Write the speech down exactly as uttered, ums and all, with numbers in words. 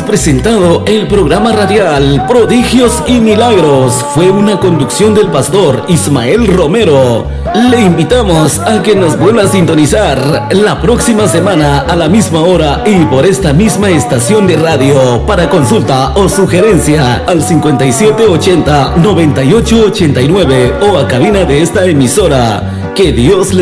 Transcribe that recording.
presentado el programa radial Prodigios y Milagros. Fue una conducción del pastor Ismael Romero. Le invitamos a que nos vuelva a sintonizar la próxima semana a la misma hora y por esta misma estación de radio. Para consulta o sugerencia al cincuenta y siete ochenta noventa y ocho ochenta y nueve o a cabina de esta emisora. Que Dios le